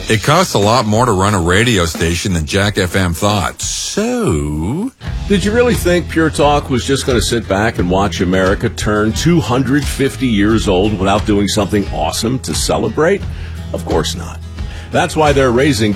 It costs a lot more to run a radio station than Jack FM thought. So, did you really think Pure Talk was just going to sit back and watch America turn 250 years old without doing something awesome to celebrate? Of course not. That's why they're raising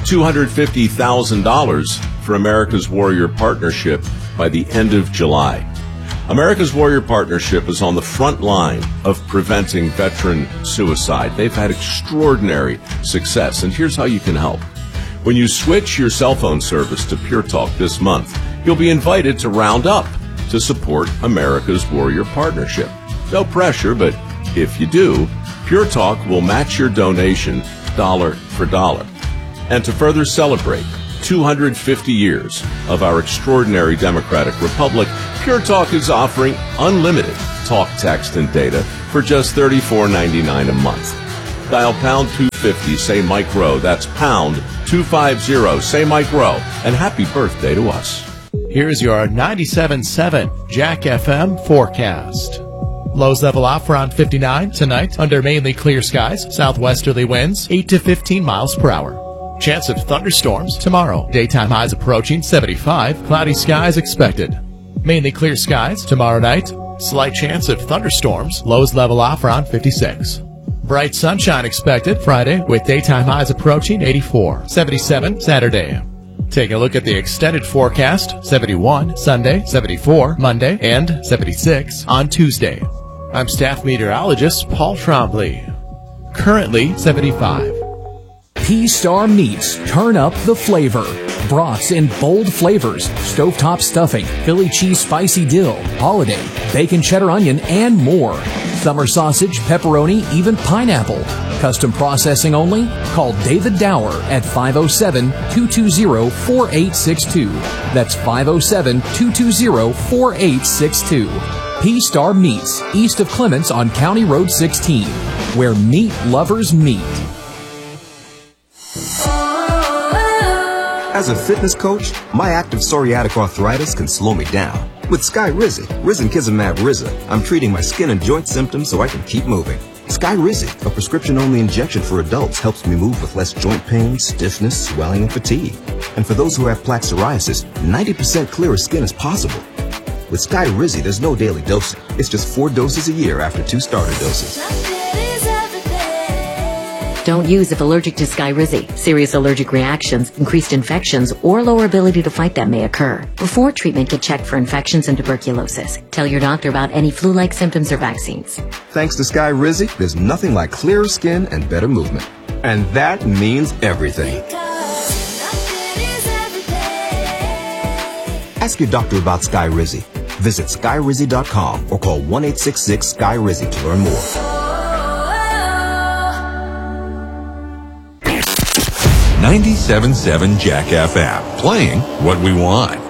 $250,000 for America's Warrior Partnership by the end of July. America's Warrior Partnership is on the front line of preventing veteran suicide. They've had extraordinary success, and here's how you can help. When you switch your cell phone service to Pure Talk this month, you'll be invited to round up to support America's Warrior Partnership. No pressure, but if you do, Pure Talk will match your donation dollar for dollar. And to further celebrate 250 years of our extraordinary democratic republic, Pure Talk is offering unlimited talk, text, and data for just $34.99 a month. Dial pound 250, say Mike Rowe. That's pound 250, say Mike Rowe. And happy birthday to us. Here's your 97.7 Jack FM forecast. Lows level off around 59 tonight under mainly clear skies. Southwesterly winds 8 to 15 miles per hour. Chance of thunderstorms tomorrow. Daytime highs approaching 75. Cloudy skies expected. Mainly clear skies tomorrow night. Slight chance of thunderstorms. Lows level off around 56. Bright sunshine expected Friday with daytime highs approaching 84. 77 Saturday. Take a look at the extended forecast. 71 Sunday, 74 Monday, and 76 on Tuesday. I'm staff meteorologist Paul Trombley. Currently 75. P-Star Meats, turn up the flavor. Brats in bold flavors, stovetop stuffing, Philly cheese spicy dill, holiday, bacon cheddar onion, and more. Summer sausage, pepperoni, even pineapple. Custom processing only? Call David Dower at 507-220-4862. That's 507-220-4862. P-Star Meats, east of Clements on County Road 16, where meat lovers meet. As a fitness coach, my active psoriatic arthritis can slow me down. With Skyrizi, Risankizumab Riza, I'm treating my skin and joint symptoms so I can keep moving. Skyrizi, a prescription-only injection for adults, helps me move with less joint pain, stiffness, swelling, and fatigue. And for those who have plaque psoriasis, 90% clearer skin is possible. With Skyrizi, there's no daily dosing. It's just 4 doses a year after 2 starter doses. Don't use if allergic to Skyrizi. Serious allergic reactions, increased infections, or lower ability to fight them may occur. Before treatment, get checked for infections and tuberculosis. Tell your doctor about any flu-like symptoms or vaccines. Thanks to Skyrizi, there's nothing like clearer skin and better movement. And that means everything. Ask your doctor about Skyrizi. Visit Skyrizi.com or call 1-866-SKY-RIZI to learn more. 97.7 Jack FM, playing what we want.